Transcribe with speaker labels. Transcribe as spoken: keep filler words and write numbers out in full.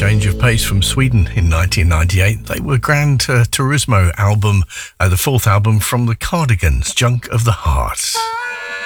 Speaker 1: change of pace from Sweden in nineteen ninety-eight. They were Gran uh, Turismo album, uh, the fourth album from the Cardigans, Junk of the Heart.